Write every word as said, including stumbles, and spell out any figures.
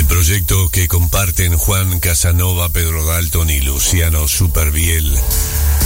proyecto que comparten Juan Casanova, Pedro Dalton y Luciano Superviel